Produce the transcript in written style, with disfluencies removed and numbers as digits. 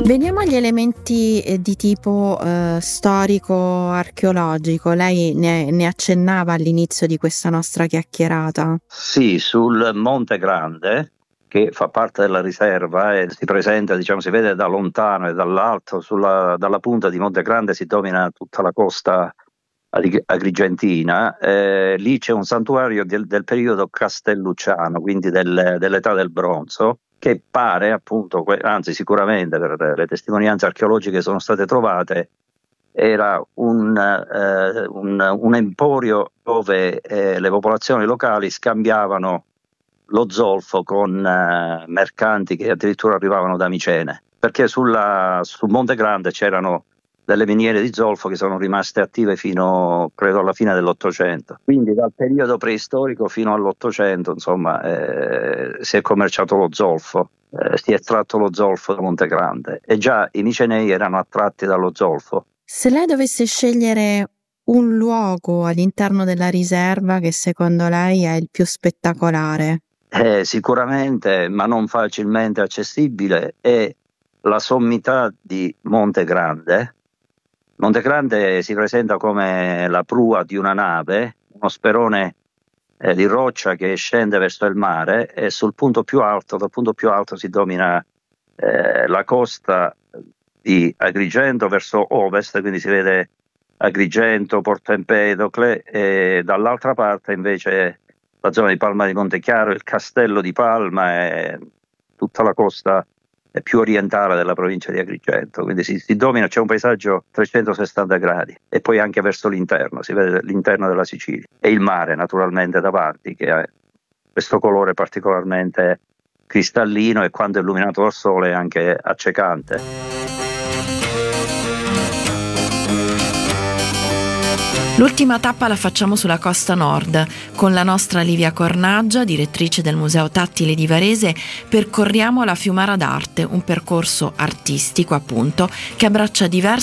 Veniamo agli elementi, di tipo, storico-archeologico. Lei ne accennava all'inizio di questa nostra chiacchierata. Sì, sul Monte Grande, che fa parte della riserva e si presenta, diciamo, si vede da lontano e dall'alto, dalla punta di Monte Grande si domina tutta la costa agrigentina. Lì c'è un santuario del periodo castellucciano, quindi dell'età del bronzo, che pare appunto, anzi sicuramente per le testimonianze archeologiche che sono state trovate, era un emporio dove le popolazioni locali scambiavano lo zolfo con mercanti che addirittura arrivavano da Micene, perché sul Monte Grande c'erano delle miniere di zolfo che sono rimaste attive fino, credo, alla fine dell'Ottocento. Quindi dal periodo preistorico fino all'Ottocento, insomma, si è commerciato lo zolfo, si è estratto lo zolfo da Monte Grande e già i micenei erano attratti dallo zolfo. Se lei dovesse scegliere un luogo all'interno della riserva che secondo lei è il più spettacolare. Sicuramente, ma non facilmente accessibile, è la sommità di Monte Grande. Monte Grande si presenta come la prua di una nave, uno sperone di roccia che scende verso il mare, e dal punto più alto si domina la costa di Agrigento verso ovest, quindi si vede Agrigento, Porto Empedocle, e dall'altra parte invece la zona di Palma di Montechiaro, il castello di Palma e tutta la costa più orientale della provincia di Agrigento. Quindi si domina, c'è un paesaggio 360 gradi e poi anche verso l'interno, si vede l'interno della Sicilia e il mare naturalmente davanti, che ha questo colore particolarmente cristallino e quando è illuminato dal sole anche accecante. L'ultima tappa la facciamo sulla costa nord. Con la nostra Livia Cornaggia, direttrice del Museo Tattile di Varese, percorriamo la Fiumara d'Arte, un percorso artistico appunto che abbraccia diverse